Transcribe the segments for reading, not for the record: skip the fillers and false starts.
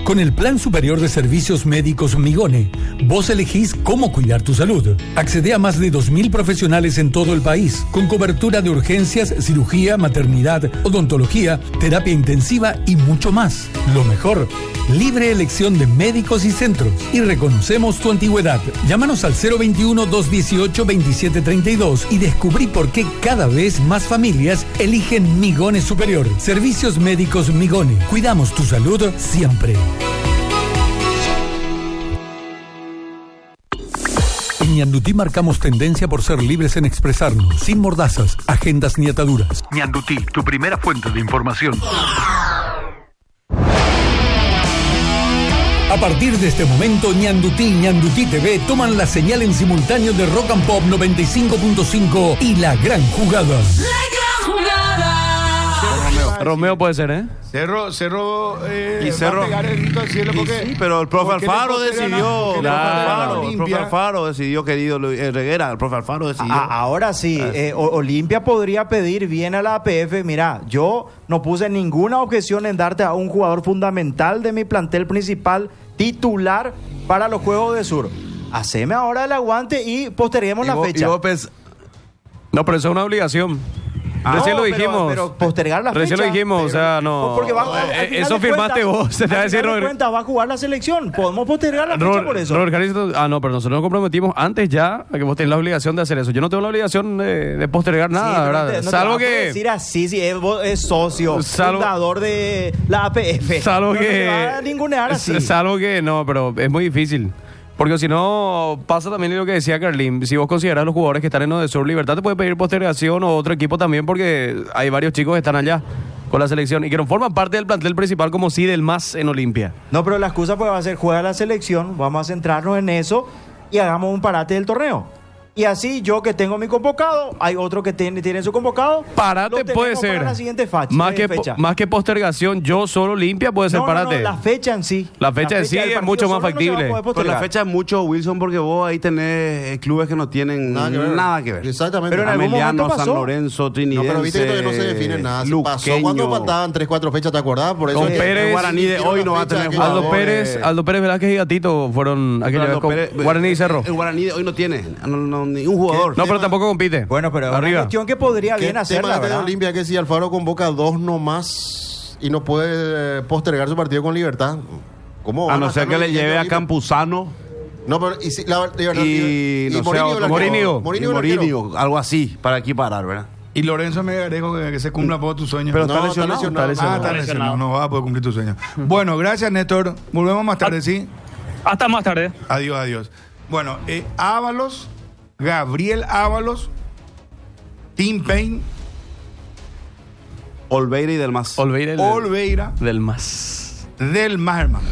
Con el Plan Superior de Servicios Médicos Migone, vos elegís cómo cuidar tu salud. Accede a más de 2.000 profesionales en todo el país, con cobertura de urgencias, cirugía, maternidad, odontología, terapia intensiva y mucho más. Lo mejor, libre elección de médicos y centros. Y reconocemos tu antigüedad. Llámanos al 021-218-2732 y descubrí por qué cada vez más familias eligen Migone Superior. Servicios Médicos Migone. Cuidamos tu salud siempre. En Ñandutí marcamos tendencia por ser libres en expresarnos, sin mordazas, agendas ni ataduras. Ñandutí, tu primera fuente de información. A partir de este momento, Ñandutí y Ñandutí TV toman la señal en simultáneo de Rock and Pop 95.5 y La Gran Jugada. La Gran Jugada. Romeo puede ser, ¿eh? Cerro y Cerro. Sí, pero el profe Alfaro decidió. Claro, El profe Alfaro decidió, querido Reguera. El profe Alfaro decidió. Ahora sí, Olimpia podría pedir bien a la APF. Mira, yo no puse ninguna objeción en darte a un jugador fundamental de mi plantel principal, titular para los Juegos de Sur. Haceme ahora el aguante y posterguemos la fecha. No, pero eso es una obligación. Recién lo dijimos. Pero postergar la Recién fecha. lo dijimos, o sea, no. Porque eso firmaste vos. Se te va a decir, Robert. Va a jugar la selección. Podemos postergar la fecha por eso. Robert Harris, no, pero nosotros nos comprometimos antes ya a que vos tenés la obligación de hacer eso. Yo no tengo la obligación de postergar nada, ¿verdad? Salvo que. decir así, si es socio, fundador de la APF. Salvo que. No te va a ningunear así. Salvo que no, pero es muy difícil. Porque si no, pasa también lo que decía Carlín. Si vos considerás los jugadores que están en Odesur Libertad, te puede pedir postergación o otro equipo también, porque hay varios chicos que están allá con la selección y que no forman parte del plantel principal como sí del MAS en Olimpia. No, pero la excusa pues va a ser juega la selección, vamos a centrarnos en eso y hagamos un parate del torneo. Y así yo que tengo mi convocado, hay otro que tiene su convocado. Parate puede ser. Para la siguiente fecha. Más que postergación, yo solo limpia puede ser parate. No, la fecha en sí. La fecha en sí es mucho más factible. Pero la fecha es mucho, Wilson, porque vos ahí tenés clubes que no tienen nada que ver. Exactamente. Pero en algún Ameliano, momento pasó. San Lorenzo, Trinidense. No, pero viste que todavía no se define nada. Se pasó cuando faltaban 3-4 fechas, ¿te acordás? Por eso Con Pérez, el Guaraní de hoy no va a tener jugadores. Aldo Pérez Velázquez y Gatito fueron Guaraní y Cerro. El Guaraní de hoy no tiene ningún jugador. No, pero tampoco compite. Bueno, pero es una cuestión que podría bien hacerla, ¿verdad? De Olimpia que si Alfaro convoca 2 nomás y no puede postergar su partido con Libertad, ¿cómo? A no ser que le lleve a Campuzano. No, pero y Morinio, algo así, para equiparar, ¿verdad? Y Lorenzo Megarejo, que se cumpla por tus sueños. Pero está lesionado. Está lesionado. No va a poder cumplir tus sueños. Bueno, gracias, Néstor. Volvemos más tarde, ¿sí? Hasta más tarde. Adiós. Bueno, Ábalos, Gabriel Ábalos, Tim Payne, Olveira y Del Mas. Olveira del Mas, hermano.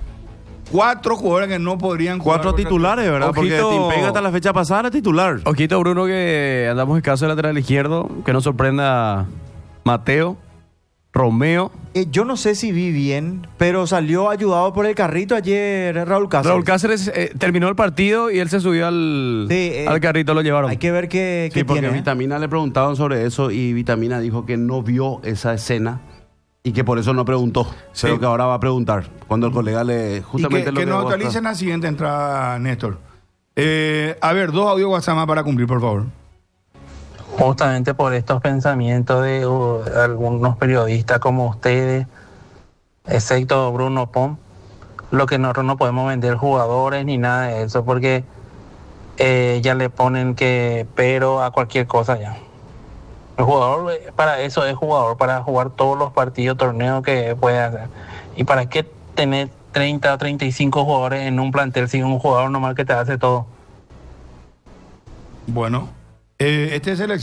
4 jugadores que no podrían jugar. 4 titulares, ¿verdad? Ojito, porque Tim Payne hasta la fecha pasada era titular. Ojito, Bruno, que andamos escaso de lateral izquierdo. Que nos sorprenda Mateo, Romeo. Yo no sé si vi bien, pero salió ayudado por el carrito ayer Raúl Cáceres. Raúl Cáceres terminó el partido y él se subió al carrito, lo llevaron. Hay que ver qué porque tiene. Vitamina le preguntaban sobre eso y Vitamina dijo que no vio esa escena y que por eso no preguntó. Sí. Pero que ahora va a preguntar cuando el colega le justamente que nos actualicen la siguiente entrada, Néstor. A ver, 2 audios WhatsApp más para cumplir, por favor. Justamente por estos pensamientos de algunos periodistas como ustedes, excepto Bruno Pom, lo que nosotros no podemos vender jugadores ni nada de eso, porque ya le ponen pero a cualquier cosa ya. El jugador para eso es jugador, para jugar todos los partidos, torneos que puede hacer. ¿Y para qué tener 30 o 35 jugadores en un plantel sin un jugador normal que te hace todo? Bueno, este es el